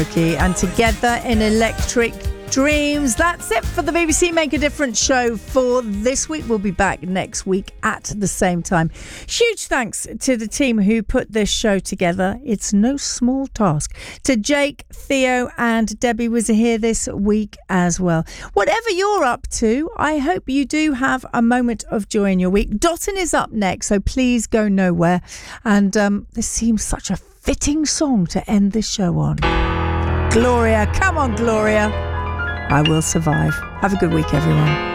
And Together in Electric Dreams. That's it for the BBC Make a Difference show for this week. We'll be back next week at the same time. Huge thanks to the team who put this show together. It's no small task. To Jake, Theo and Debbie was here this week as well. Whatever you're up to, I hope you do have a moment of joy in your week. Dottin is up next, so please go nowhere. And this seems such a fitting song to end this show on. Gloria, come on Gloria. I will survive. Have a good week, everyone.